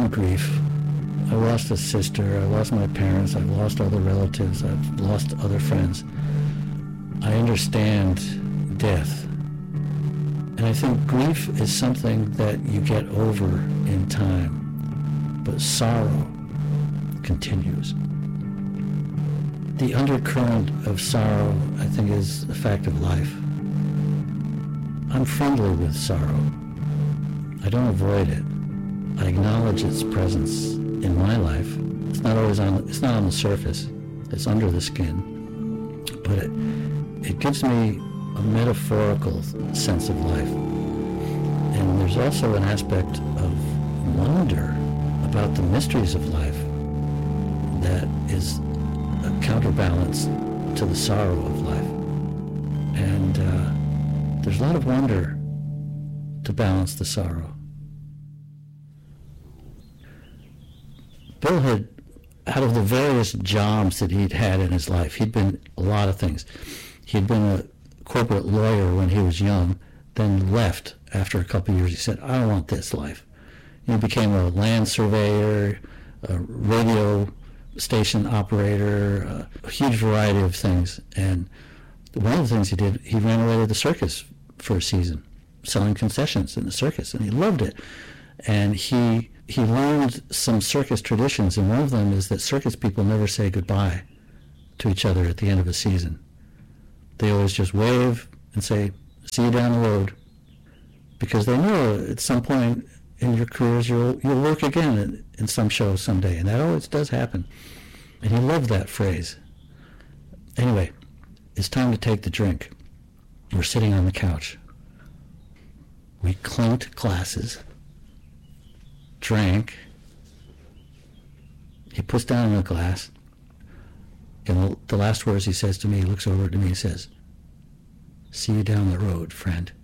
understand grief. I lost a sister, I lost my parents, I've lost other relatives, I've lost other friends. I understand death. And I think grief is something that you get over in time, but sorrow continues. The undercurrent of sorrow, I think, is a fact of life. I'm friendly with sorrow. I don't avoid it. I acknowledge its presence in my life. It's not on the surface. It's under the skin. But it gives me a metaphorical sense of life. And there's also an aspect of wonder about the mysteries of life that is a counterbalance to the sorrow of life. And there's a lot of wonder to balance the sorrow. Bill had, out of the various jobs that he'd had in his life, he'd been a lot of things. He'd been a corporate lawyer when he was young, then left after a couple of years. He said, I don't want this life. He became a land surveyor, a radio station operator, a huge variety of things. And one of the things he did, he ran away to the circus for a season, selling concessions in the circus, and he loved it. And he learned some circus traditions, and one of them is that circus people never say goodbye to each other at the end of a season. They always just wave and say, see you down the road, because they know at some point in your careers you'll work again in some show someday, and that always does happen. And he loved that phrase. Anyway, it's time to take the drink. We're sitting on the couch. We clinked glasses, drank. He puts down a glass, and the last words he says to me, he looks over to me and says, see you down the road, friend.